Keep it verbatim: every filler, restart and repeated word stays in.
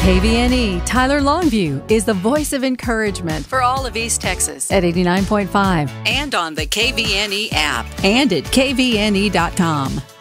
K V N E Tyler Longview is the voice of encouragement for all of East Texas at eighty-nine point five and on the K V N E app and at K V N E dot com.